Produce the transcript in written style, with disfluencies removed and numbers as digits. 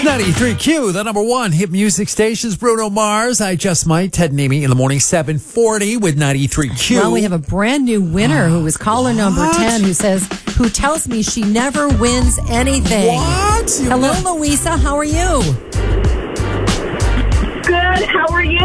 93Q, the number one hit music stations. Bruno Mars, I Just Might. Ted and Amy in the morning, 7:40 with 93Q. Well, we have a brand new winner who is caller number 10 who tells me she never wins anything. What? Hello, Louisa. How are you? Good. How are you?